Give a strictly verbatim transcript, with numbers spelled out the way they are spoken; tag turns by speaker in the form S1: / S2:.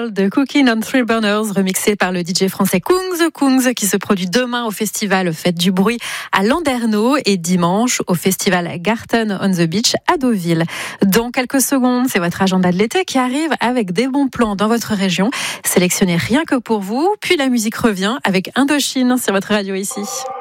S1: Girl de Cooking on Three Burners, remixé par le D J français Kungs Kungs, qui se produit demain au festival Fête du Bruit à Landerneau et dimanche au festival Garten on the Beach à Deauville. Dans quelques secondes, c'est votre agenda de l'été qui arrive avec des bons plans dans votre région, sélectionnés rien que pour vous. Puis la musique revient avec Indochine sur votre radio ici.